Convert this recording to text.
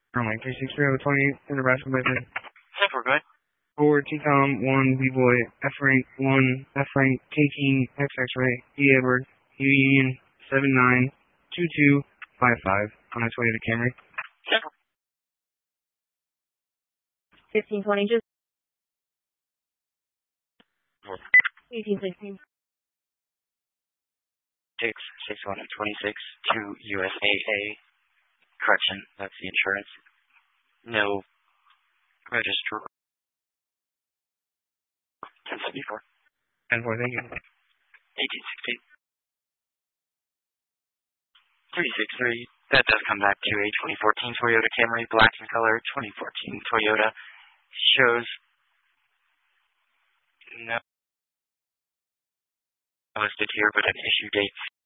Runway 363 in Nebraska Blizzard. We're good. 4 T-Tom, 1 B-Boy, F-Rank, 1 F-Rank, K-King, X-X-Ray, E Edward, U Union, 792255 on its way to Camry. 1520, just 1816. 66126 to USAA. Correction, that's the insurance. No register. 1074. 10-4, thank you. 1860. 363. That does come back to a 2014 Toyota Camry, black in color, 2014 Toyota. Shows no listed here, but an issue date